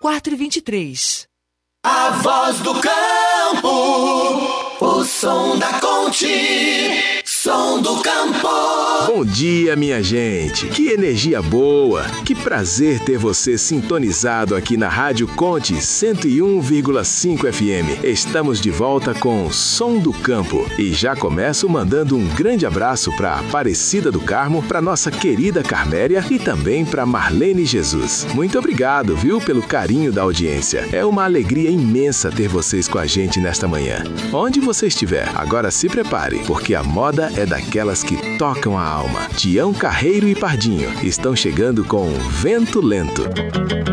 4h23. A voz do campo, o som da Conte, som do campo. Bom dia, minha gente. Que energia boa. Que prazer ter você sintonizado aqui na Rádio Conte 101,5 FM. Estamos de volta com o Som do Campo. E já começo mandando um grande abraço para Aparecida do Carmo, para nossa querida Carméria e também para Marlene Jesus. Muito obrigado, viu, pelo carinho da audiência. É uma alegria imensa ter vocês com a gente nesta manhã. Onde você estiver, agora se prepare, porque a moda é daquelas que tocam a alma. Tião Carreiro e Pardinho estão chegando com Vento Lento.